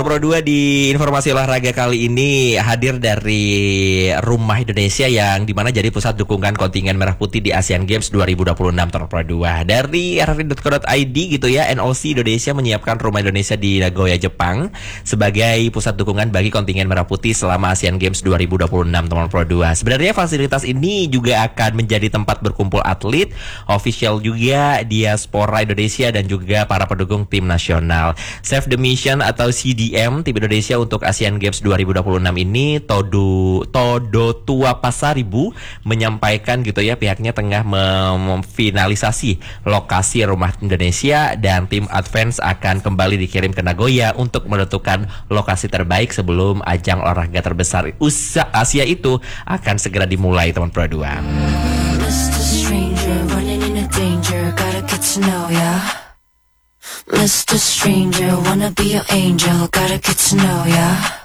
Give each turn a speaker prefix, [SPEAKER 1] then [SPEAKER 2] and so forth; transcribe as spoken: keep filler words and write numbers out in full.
[SPEAKER 1] Pro dua di informasi olahraga kali ini hadir dari Rumah Indonesia yang dimana jadi pusat dukungan kontingen Merah Putih di Asian Games dua ribu dua puluh enam Pro dua. Dari r r i dot co dot i d gitu ya, N O C Indonesia menyiapkan Rumah Indonesia di Nagoya, Jepang sebagai pusat dukungan bagi kontingen Merah Putih selama Asian Games dua ribu dua puluh enam Pro dua. Sebenarnya fasilitas ini juga akan menjadi tempat berkumpul atlet, official juga, diaspora Indonesia dan juga para pendukung tim nasional. Save the Mission atau C D M tim Indonesia untuk Asian Games dua ribu dua puluh enam ini, Todo Todo Tua Pasaribu menyampaikan gitu ya, pihaknya tengah memfinalisasi lokasi Rumah Indonesia dan tim advance akan kembali dikirim ke Nagoya untuk menentukan lokasi terbaik sebelum ajang olahraga terbesar Asia itu akan segera dimulai, teman Pro dua.
[SPEAKER 2] Mister Stranger, wanna be your angel, gotta get to know ya.